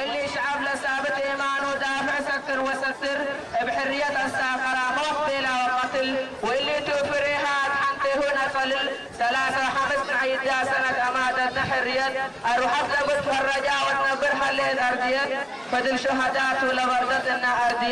واللي شعب لثابت إيمان ودافع سكر وستر بحرية الساقرة موت بلا وقتل واللي توفر هاد حنته هنا قلل 53 عيدا سنة أمادتنا حرية أروح أبدأ بالفرجاء وتنبرها اللي أردية فدل شهدات ولبردتنا أردية